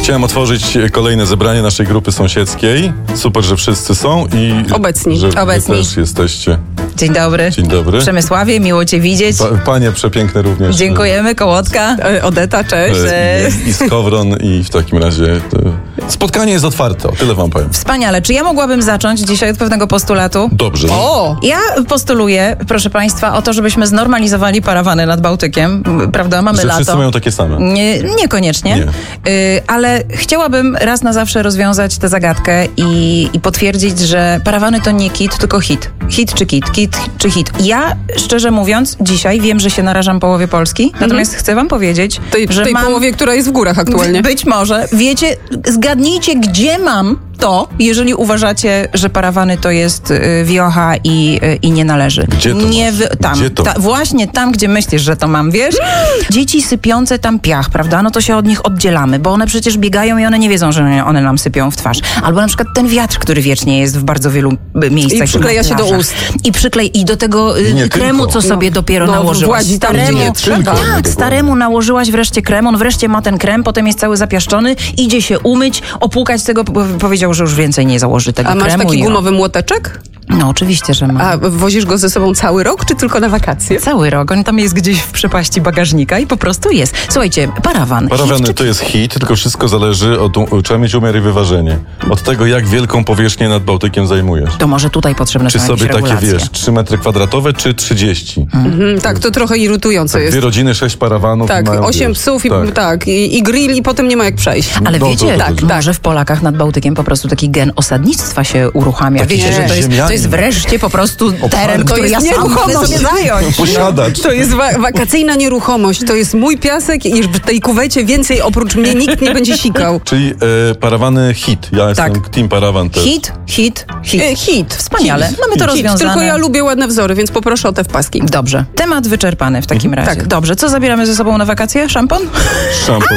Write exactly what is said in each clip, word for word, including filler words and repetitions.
Chciałem otworzyć kolejne zebranie naszej grupy sąsiedzkiej. Super, że wszyscy są i obecni. Że Obecni. Wy też jesteście. Dzień dobry. Dzień dobry. Przemysławie, miło Cię widzieć. Pa, panie przepiękne również. Dziękujemy, Kołotka. E, Odeta, cześć. E, I, I Skowron i w takim razie to, spotkanie jest otwarte, o tyle wam powiem. Wspaniale. Czy ja mogłabym zacząć dzisiaj od pewnego postulatu? Dobrze. O! Ja postuluję, proszę Państwa, o to, żebyśmy znormalizowali parawany nad Bałtykiem. Prawda, mamy Że lato. wszyscy mają takie same. Nie, niekoniecznie, Nie. Y, ale chciałabym raz na zawsze rozwiązać tę zagadkę i, i potwierdzić, że parawany to nie kit, tylko hit. Hit czy kit, kit czy hit. Ja, szczerze mówiąc, dzisiaj wiem, że się narażam połowie Polski, Mhm. natomiast chcę wam powiedzieć, Tej, że tej mam... połowie, która jest w górach aktualnie. Być może. Wiecie, zgadnijcie, gdzie mam to, jeżeli uważacie, że parawany to jest y, wiocha i, y, i nie należy. Gdzie to nie masz? wy- tam, Gdzie to? Ta, właśnie tam, gdzie myślisz, że to mam, wiesz? Dzieci sypiące tam piach, prawda? No to się od nich oddzielamy, bo one przecież biegają i one nie wiedzą, że one nam sypią w twarz. Albo na przykład ten wiatr, który wiecznie jest w bardzo wielu y, miejscach. I przykleja na się do plażach. ust. I przyklej i do tego y, Nie kremu, tylko. co sobie No, dopiero no, nałożyłaś. włazi tam, gdzie nie trzeba. Tak, Tylko. staremu nałożyłaś wreszcie krem, on wreszcie ma ten krem, potem jest cały zapiaszczony, idzie się umyć, opłukać z tego, po- powiedział, że już więcej nie założy tego A masz kremu. taki i o. gumowy młoteczek? No oczywiście, że ma. A wozisz go ze sobą cały rok, czy tylko na wakacje? Cały rok, on tam jest gdzieś w przepaści bagażnika i po prostu jest. Słuchajcie, parawan. Parawany Hit czy to jest hit, tylko wszystko zależy od... Trzeba mieć umiar i wyważenie. Od tego, jak wielką powierzchnię nad Bałtykiem zajmujesz. To może tutaj potrzebne Czy są sobie jakieś takie, regulacje. wiesz, trzy metry kwadratowe, czy trzydzieści? Mhm, tak, to trochę irytujące Tak, jest. dwie rodziny, sześć parawanów. Tak, mają, osiem wiesz, psów i, tak. tak, i, i grill i potem nie ma jak przejść. Ale No, wiecie, to- to- tak, to- może w Polakach nad Bałtykiem po prostu taki gen osadnictwa się uruchamia. Taki Wiecie, że to jest, ziemianin. to jest wreszcie po prostu teren, To który jest ja sam mogę nieruchomość. sobie zająć. Posiadacz. To jest wa- wakacyjna nieruchomość, to jest mój piasek i w tej kuwecie więcej oprócz mnie nikt nie będzie sikał. Czyli e, parawany hit. Ja jestem Tak. team parawan też. Hit, hit, hit. E, hit. Wspaniale, Hit. mamy to Hit. rozwiązane. Tylko ja lubię ładne wzory, więc poproszę o te wpaski. Dobrze. Temat wyczerpany w takim razie. tak. Dobrze. Co zabieramy ze sobą na wakacje? Szampon? Szampon.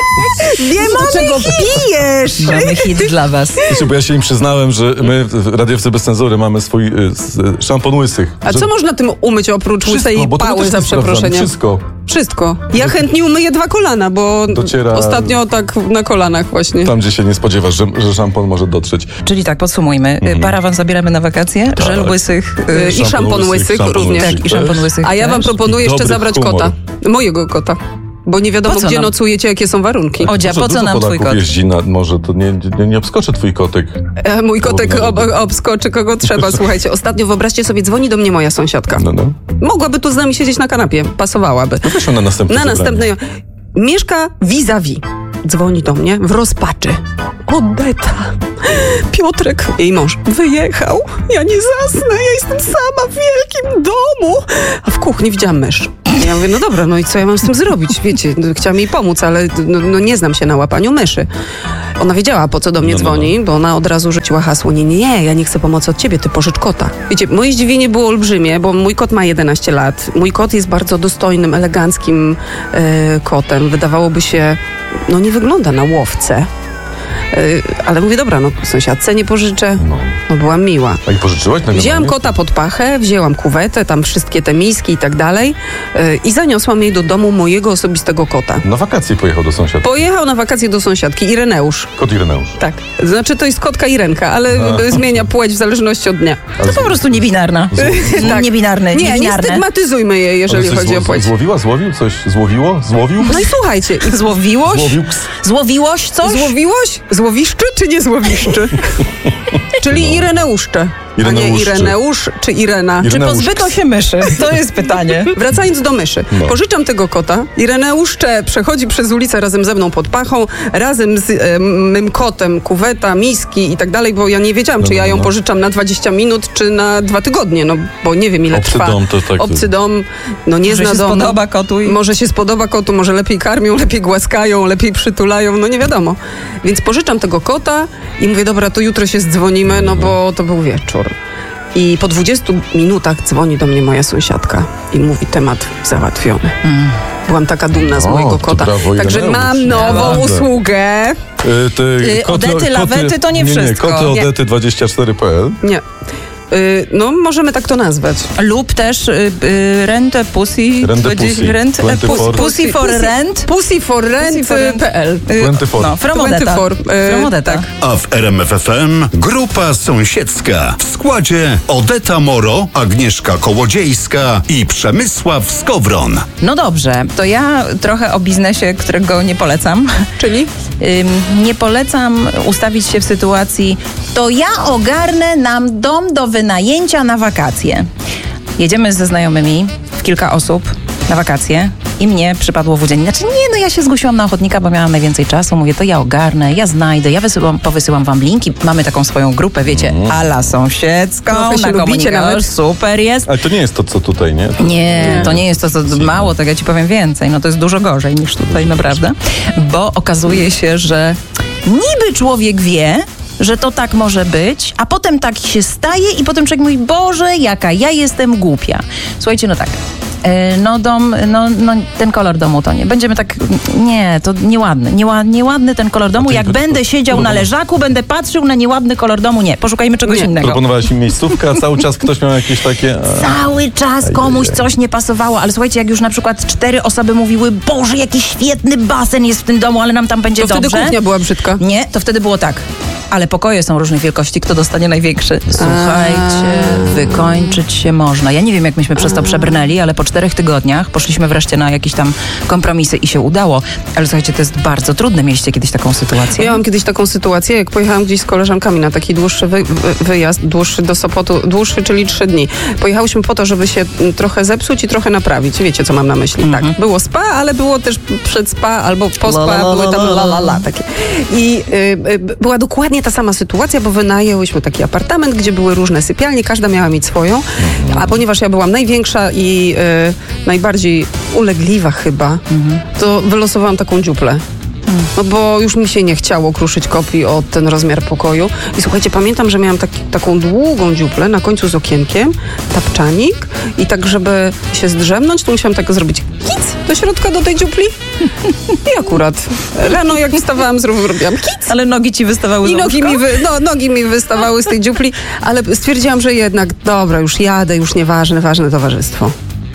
Wiem, do czego pijesz! Mamy hit dla was. Wiecie, bo ja się im przyznałem, że my w Radiowcy Bez Cenzury mamy swój y, s, y, szampon łysych. A że co można tym umyć oprócz wszystko, łysej bo to my pały, też za to sprawdzamy. przeproszeniem? Wszystko. Wszystko. Ja chętnie umyję dwa kolana, bo Dociera- ostatnio tak na kolanach właśnie. Tam, gdzie się nie spodziewasz, że, że szampon może dotrzeć. Czyli tak, podsumujmy. Mhm. Parawan zabieramy na wakacje, żel łysych. Y, I Szampon szampon łysych, łysych szampon również. łysych. Tak, i szampon łysych. A ja wam też. proponuję jeszcze Dobry zabrać humor. kota. Mojego kota. Bo nie wiadomo, Po co gdzie nam? nocujecie, jakie są warunki. Odzia, po co dużo nam twój Polaków kot? jeździ na morze, to nie, nie, nie obskoczy twój kotek. E, mój kotek No, no, ob, no. obskoczy kogo trzeba. Słuchajcie, ostatnio wyobraźcie sobie, dzwoni do mnie moja sąsiadka. No, no. Mogłaby tu z nami siedzieć na kanapie, pasowałaby. No weźmy na następne Na zebranie. następnej. Mieszka vis-a-vis. Dzwoni do mnie w rozpaczy. Odeta. Piotrek, jej mąż, wyjechał. Ja nie zasnę, ja jestem sama w wielkim domu. A w kuchni widziałam mysz. Ja mówię, no dobra, no i co ja mam z tym zrobić? Wiecie, no, chciałam jej pomóc, ale no, no nie znam się na łapaniu myszy. Ona wiedziała, po co do mnie No, no, dzwoni, bo ona od razu rzuciła hasło, nie, nie, nie, ja nie chcę pomocy od ciebie, ty pożycz kota. Wiecie, moje zdziwienie było olbrzymie, bo mój kot ma jedenaście lat. Mój kot jest bardzo dostojnym, eleganckim e, kotem. Wydawałoby się, no nie wygląda na łowcę. E, ale mówię, dobra, no sąsiadce nie pożyczę. No. No byłam miła. A i pożyczyłaś na Wzięłam gadanie? kota pod pachę, wzięłam kuwetę, tam wszystkie te miski i tak dalej yy, i zaniosłam jej do domu mojego osobistego kota. Na wakacje pojechał do sąsiada. Pojechał na wakacje do sąsiadki, Ireneusz. Kot Ireneusz. Tak, znaczy to jest kotka Irenka, ale A. zmienia płeć w zależności od dnia. Ale To po prostu niebinarna. Tak. Niebinarny, Nie, nie niebinarne. stygmatyzujmy jej, jeżeli coś chodzi o zło- płeć. Złowiła? Złowił? Coś złowiło? Złowił? No i słuchajcie, i Złowiłoś? Złowił ks. Złowiłoś coś? złowiłoś? Złowiszczy czy nie złowiszczy? Czyli Ireneuszcze, a nie Ireneuszczy. Ireneusz czy Irena. Czy Ireneusz. pozbyto się myszy? To jest pytanie. Wracając do myszy. No. Pożyczam tego kota. Ireneuszcze przechodzi przez ulicę razem ze mną pod pachą, razem z e, mym kotem, kuweta, miski i tak dalej, bo ja nie wiedziałam, No, czy no, ja ją no. pożyczam na dwadzieścia minut, czy na dwa tygodnie, no bo nie wiem, ile Obcy trwa. dom to tak- Obcy dom, no nie Może zna się domu. spodoba kotu i... Może się spodoba kotu, może lepiej karmią, lepiej głaskają, lepiej przytulają, no nie wiadomo. Więc pożyczam tego kota i mówię, dobra, to jutro się zdzwonimy, no bo to był wieczór. I po dwudziestu minutach dzwoni do mnie moja sąsiadka i mówi, temat załatwiony. Mm. Byłam taka dumna z O, mojego to kota. brawo, Także Ireneusz. mam nową Brawo. usługę. Y, te Y, Odety, lawety to nie Nie, nie, wszystko. koty Nie. Odety dwadzieścia cztery kropka p l. Nie. Y, no, możemy tak to nazwać. Lub też y, y, rent pussy. Rent pussy. Rent, Twenty pussy, four. pussy for rent. Pussy for rent kropka p l. Twenty four. No, from Odeta. Twenty four, y, From Odeta. tak. A w R M F F M grupa sąsiedzka w składzie Odeta Moro, Agnieszka Kołodziejska i Przemysław Skowron. No dobrze, to ja trochę o biznesie, którego nie polecam. Czyli? Ym, nie polecam ustawić się w sytuacji, to ja ogarnę nam dom do wynajęcia na wakacje. Jedziemy ze znajomymi w kilka osób na wakacje i mnie przypadło w udział. Znaczy nie, no ja się zgłosiłam na ochotnika, bo miałam najwięcej czasu. Mówię, to ja ogarnę, ja znajdę, ja wysyłam, powysyłam wam linki. Mamy taką swoją grupę, wiecie, mm. ala sąsiedzką, Trochę się na lubicie komunikator, nawet. super jest. Ale to nie jest to, co tutaj, nie? To... Nie, to nie jest to, co mało, tak ja ci powiem więcej. No to jest dużo gorzej niż tutaj, naprawdę. Bo okazuje się, że niby człowiek wie, że to tak może być, a potem tak się staje i potem człowiek mówi, Boże, jaka ja jestem głupia. Słuchajcie, no tak. No dom, no, no ten kolor domu to nie. Będziemy tak, nie, to nieładny. Nieła, nieładny ten kolor domu. Jak będę siedział na leżaku, będę patrzył na nieładny kolor domu. Nie, poszukajmy czegoś Nie. innego. Proponowałeś im miejscówkę, a cały czas ktoś miał jakieś takie... A... Cały czas komuś coś nie pasowało, ale słuchajcie, jak już na przykład cztery osoby mówiły, Boże, jaki świetny basen jest w tym domu, ale nam tam będzie To dobrze. wtedy kuchnia była brzydka. Nie, to wtedy było tak. Ale pokoje są różnej wielkości, kto dostanie największy. Słuchajcie, wykończyć się można. Ja nie wiem, jak myśmy przez to przebrnęli, ale po czterech tygodniach poszliśmy wreszcie na jakieś tam kompromisy i się udało. Ale słuchajcie, to jest bardzo trudne. Mieliście kiedyś taką sytuację? Miałam kiedyś taką sytuację, jak pojechałam gdzieś z koleżankami na taki dłuższy wy, wy, wyjazd, dłuższy do Sopotu, dłuższy, czyli trzy dni. Pojechałyśmy po to, żeby się m, trochę zepsuć i trochę naprawić. Wiecie, co mam na myśli. Mhm. Tak, było spa, ale było też przed spa albo po spa, La, la, la, były tam la, la, la la la takie. I y, y, była dokładnie ta sama sytuacja, bo wynajęłyśmy taki apartament, gdzie były różne sypialnie, każda miała mieć swoją, a ponieważ ja byłam największa i y, najbardziej ulegliwa chyba, mhm. to wylosowałam taką dziuplę. No bo już mi się nie chciało kruszyć kopii o ten rozmiar pokoju. I słuchajcie, pamiętam, że miałam taki, taką długą dziuplę na końcu z okienkiem, tapczanik i tak, żeby się zdrzemnąć, to musiałam tak zrobić kic do środka do tej dziupli. I akurat rano jak wstawałam, zrobiłam kic. Ale nogi ci wystawały I z nogi łóżka? mi, wy, no, nogi mi wystawały z tej dziupli, ale stwierdziłam, że jednak, dobra, już jadę, już nieważne, ważne towarzystwo.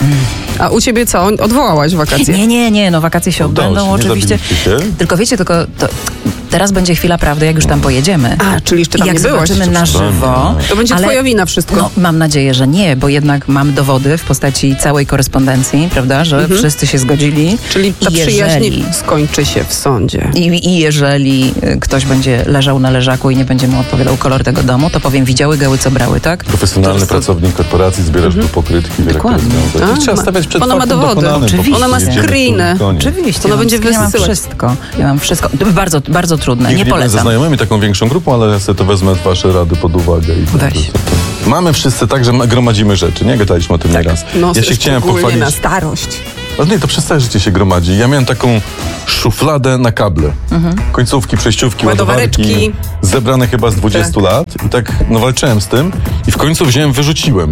A u ciebie co? Odwołałaś wakacje? Nie, nie, nie, no wakacje się Udało odbędą się, nie oczywiście. zabiliście się? Tylko wiecie, tylko to, teraz będzie chwila prawdy, jak już tam pojedziemy. A, czyli jeszcze tam I jak nie byłaś. zobaczymy na żywo. To będzie ale, twoja wina wszystko. No, mam nadzieję, że nie, bo jednak mam dowody w postaci całej korespondencji, prawda, że Mhm. wszyscy się zgodzili. Czyli ta I przyjaźń jeżeli, skończy się w sądzie. i, I jeżeli y, ktoś będzie leżał na leżaku i nie będzie mu odpowiadał kolor tego domu, to powiem, widziały gały, co brały, tak? Profesjonalny To- to- pracownik korporacji, zbierasz tu pokrytki. wie, jak to Dokładnie. wygląda. To A, trzeba ma- stawiać przed ona ma faktem dowody. dokonanym. po Oczywiście. prostu Ona ma jedziemy tu, screeny. koniec. Oczywiście, Ona ja mam, będzie ja mam wysyłać. wszystko. Ja mam wszystko. To bardzo, bardzo trudne, Nigdy nie byłem ze polecam. znajomymi taką większą grupą, ale ja sobie to wezmę wasze rady pod uwagę. I Weź. to- to- Mamy wszyscy tak, że gromadzimy rzeczy, nie? Gadaliśmy o tym nieraz. No, Ja się chciałem szczególnie pochwalić. na starość. Ale nie, to przez całe życie się gromadzi. Ja miałem taką szufladę na kable. Mhm. Końcówki, przejściówki, Ładowareczki. ładowarki. Zebrane chyba z dwudziestu lat. I tak no, walczyłem z tym. I w końcu wziąłem, wyrzuciłem.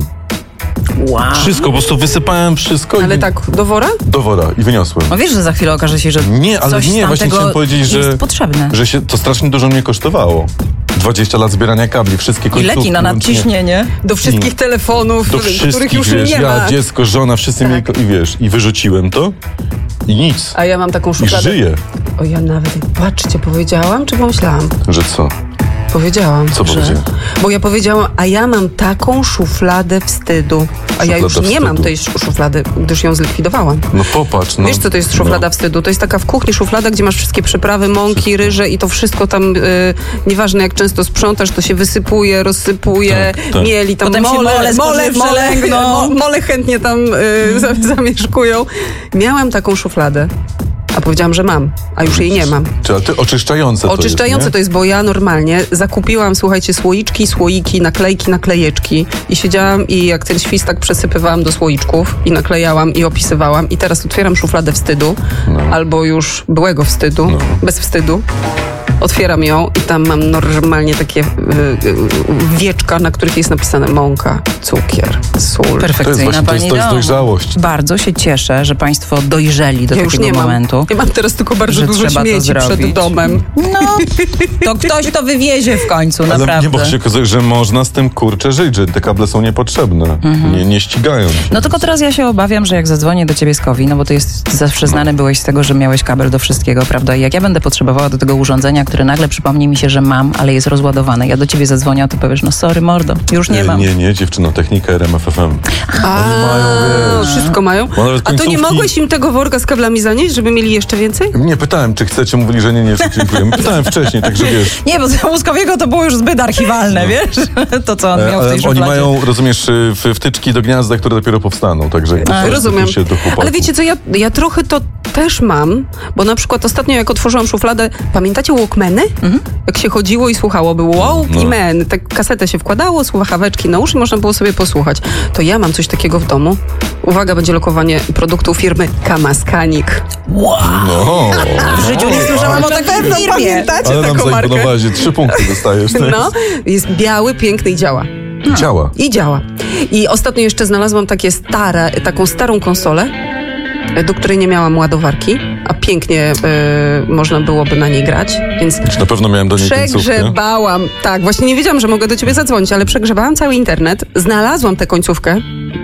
Wow. Wszystko, po prostu wysypałem wszystko Ale i tak do wora? do wora i wyniosłem. No wiesz, że za chwilę okaże się, że Nie, ale coś nie, z właśnie tamtego chciałem powiedzieć, że, jest potrzebne. że się to strasznie dużo mnie kosztowało. dwadzieścia lat zbierania kabli, wszystkie I końcówki. leki na łącznie. nadciśnienie. Do wszystkich telefonów, Do których wszystkich, już wiesz, nie ja, ma. dziecko, żona, wszyscy mieli, ko- i wiesz, i wyrzuciłem to i nic. A ja mam taką I szufladę. żyję. O, ja nawet, patrzcie, powiedziałam, czy pomyślałam? Że co? Powiedziałam. Co że... powiedziałem? Bo ja powiedziałam, a ja mam taką szufladę wstydu. A ja już Szuflada nie mam wstydu. tej sz- szuflady, gdyż ją zlikwidowałam. No popatrz, no. Wiesz, co to jest szuflada no. wstydu? To jest taka w kuchni szuflada, gdzie masz wszystkie przyprawy, mąki, ryże i to wszystko tam, y, nieważne jak często sprzątasz, to się wysypuje, rozsypuje, Tak, tak. mieli tam Potem się mole, mole mole, spożywcze mole, legną. mo- mole chętnie tam y, za- zamieszkują. Miałam taką szufladę, a powiedziałam, że mam, a już jej nie mam. Czy, a ty oczyszczające to Oczyszczające jest, to jest, bo ja normalnie zakupiłam, słuchajcie, słoiczki, słoiki, naklejki, naklejeczki i siedziałam i jak ten świstak przesypywałam do słoiczków i naklejałam i opisywałam i teraz otwieram szufladę wstydu No. albo już byłego wstydu, No. bez wstydu. Otwieram ją i tam mam normalnie takie y, y, wieczka, na których jest napisane mąka, cukier, sól. Perfekcyjna To jest właśnie- to pani jest- to jest domu. dojrzałość. Bardzo się cieszę, że państwo dojrzeli do Ja już takiego nie mam. momentu. prostu. Ja mam teraz tylko bardzo że dużo trzeba to śmieci przed zrobić. domem. No, to ktoś to wywiezie w końcu, Ale naprawdę. nie, bo się okazuje, że można z tym kurczę żyć, że te kable są niepotrzebne. Mhm. Nie, nie ścigają się. No tylko teraz ja się obawiam, że jak zadzwonię do ciebie z Kowi, no bo to jest zawsze znany byłeś z tego, że miałeś kabel do wszystkiego, prawda? I jak ja będę potrzebowała do tego urządzenia, które nagle przypomni mi się, że mam, ale jest rozładowane, ja do ciebie zadzwonię, a ty powiesz, no sorry mordo, już nie E, mam. Nie, nie, dziewczyno, technika R M F F M. A, mają, wiesz. wszystko mają? Bo nawet A to nie końcówki- mogłeś im tego worka z kablami zanieść, żeby mieli jeszcze więcej? Nie, pytałem, czy chcecie, mówili, że nie, nie, że dziękujemy. Pytałem wcześniej, także wiesz. Nie, bo za Łuskowiego to było już zbyt archiwalne, wiesz? To, co on E, miał w Ale tej oni szufladzie. mają, rozumiesz, y, w- wtyczki do gniazda, które dopiero powstaną, także po prostu Rozumiem. się do chłopaków. Ale wiecie co, ja, ja trochę to też mam, bo na przykład ostatnio jak otworzyłam szufladę, pamiętacie Walkmany? Mhm. Jak się chodziło i słuchało, był Walk No. i Man, tak kasetę się wkładało, słuchaweczki na uszy i można było sobie posłuchać. To ja mam coś takiego w domu. Uwaga, będzie lokowanie produktu firmy Kamaskanik. No, W życiu nie słyszałam o takiej pewno firmie. pamiętacie ale nam taką markę? zaimponowałeś, trzy punkty dostajesz. tak? No, jest biały, piękny i działa. Działa. I działa. I ostatnio jeszcze znalazłam takie stare, taką starą konsolę, do której nie miałam ładowarki, a pięknie y, można byłoby na niej grać, więc Na pewno miałem do niej końcówkę. przegrzebałam. Tak, właśnie nie wiedziałam, że mogę do ciebie zadzwonić, ale przegrzebałam cały internet, znalazłam tę końcówkę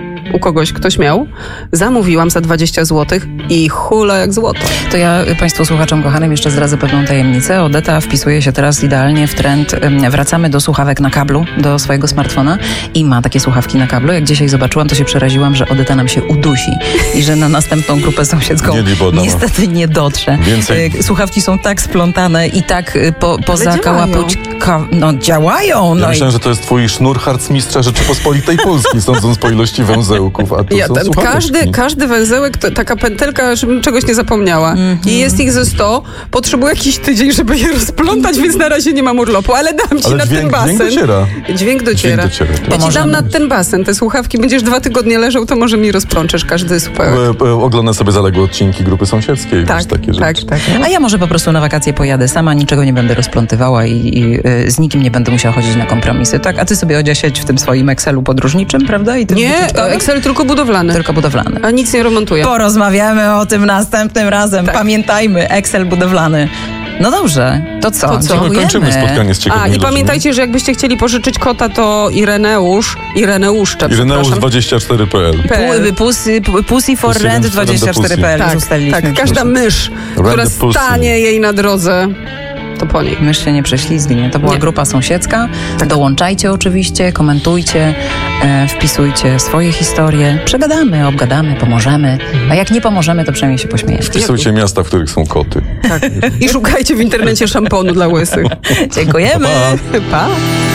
u kogoś, ktoś miał, zamówiłam za dwadzieścia złotych i hula jak złoto. To ja Państwu słuchaczom kochanym jeszcze zdradzę pewną tajemnicę. Odeta wpisuje się teraz idealnie w trend. em, Wracamy do słuchawek na kablu, do swojego smartfona i ma takie słuchawki na kablu. Jak dzisiaj zobaczyłam, to się przeraziłam, że Odeta nam się udusi i że na następną grupę sąsiedzką Nie, Liboda, no. niestety nie dotrze. Więcej- Y, Słuchawki są tak splątane i tak y, po, poza działają. kałapućka... No działają! Ja No i myślałem, że to jest twój sznur harcmistrza Rzeczypospolitej Polskiej, sądząc po ilości węzełków, a tu Ja, są ten, słuchaweczki. każdy, każdy węzełek to taka pętelka, żebym czegoś nie zapomniała. I jest ich ze sto. Potrzebuję jakiś tydzień, żeby je rozplątać, więc na razie nie mam urlopu, ale dam ci Ale na dźwięk- ten basen. dźwięk dociera. Dźwięk dociera. Dźwięk dociera, tak. Ja ci Pomożemy. dam na ten basen te słuchawki. Będziesz dwa tygodnie leżał, to może mi rozplączesz każdy słuchawek. E, e, Oglądam sobie zaległe odcinki Grupy Sąsiedzkiej. Tak, wiesz, takie tak, rzeczy. tak. A ja może po prostu na wakacje pojadę sama, niczego nie będę rozplątywała i, i y, z nikim nie będę musiała chodzić na kompromisy, tak? A ty sobie Odzia siedź w tym swoim Excelu podróżniczym, prawda? I tym Nie, wytyczkowym? Excel tylko budowlany. Tylko budowlany. A nic nie remontuję. Porozmawiamy o tym następnym razem. Tak. Pamiętajmy, Excel budowlany. No dobrze, to co? To co? Dziękujemy. Kończymy spotkanie z ciekawymi A, i ludźmi. pamiętajcie, że jakbyście chcieli pożyczyć kota, to Ireneusz, Ireneuszcze, Ireneusz przepraszam. dwadzieścia cztery kropka p l. P L. Pu- Pussy, Pussy for Pussy Rent for dwadzieścia cztery kropka p l Tak, już ustaliliśmy. tak, każda mysz, która Rent the pussy. stanie jej na drodze, to po niej. Mysz się nie prześlizgnie. To była Nie. grupa sąsiedzka. Dołączajcie oczywiście, komentujcie, e, wpisujcie swoje historie. Przegadamy, obgadamy, pomożemy. A jak nie pomożemy, to przynajmniej się pośmiejemy. Wpisujcie miasta, w których są koty. I szukajcie w internecie szamponu dla łysych. Dziękujemy. Pa!